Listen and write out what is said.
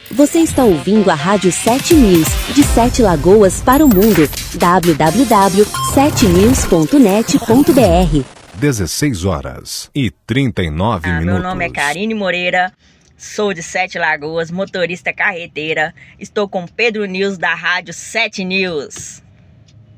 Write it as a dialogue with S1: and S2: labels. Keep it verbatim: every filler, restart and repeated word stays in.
S1: Você está ouvindo a Rádio sete News, de Sete Lagoas para o mundo. w w w ponto sete news ponto net ponto b r.
S2: dezesseis horas e trinta e nove
S3: ah,
S2: minutos.
S3: Meu nome é Karine Moreira, sou de Sete Lagoas, motorista carreteira. Estou com Pedro News da Rádio sete News.